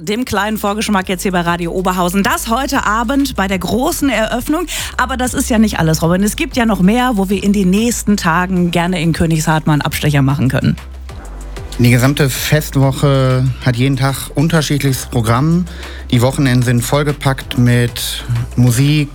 dem kleinen Vorgeschmack jetzt hier bei Radio Oberhausen. Das heute Abend bei der großen Eröffnung. Aber das ist ja nicht alles, Robin. Es gibt ja noch mehr, wo wir in den nächsten Tagen gerne in Königshardt Abstecher machen können. Die gesamte Festwoche hat jeden Tag unterschiedliches Programm. Die Wochenenden sind vollgepackt mit Musik,